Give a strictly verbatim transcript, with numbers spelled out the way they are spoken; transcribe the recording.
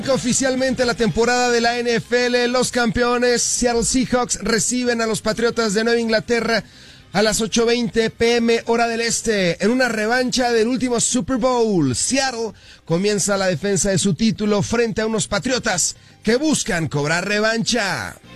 Oficialmente la temporada de la N F L, los campeones Seattle Seahawks reciben a los Patriotas de Nueva Inglaterra a las ocho veinte pe eme hora del este en una revancha del último Super Bowl. Seattle comienza la defensa de su título frente a unos Patriotas que buscan cobrar revancha.